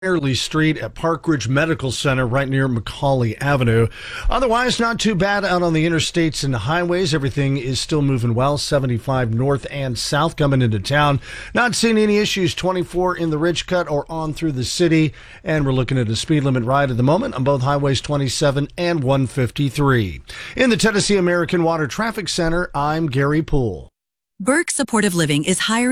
Fairley Street at Park Ridge Medical Center right near Macaulay Avenue. Otherwise, not too bad out on the interstates and the highways. Everything is still moving well. 75 north and south coming into town. Not seeing any issues. 24 in the Ridge Cut or on through the city. And we're looking at a speed limit right at the moment on both highways 27 and 153. In the Tennessee American Water Traffic Center, I'm Gary Poole. Burke Supportive Living is hiring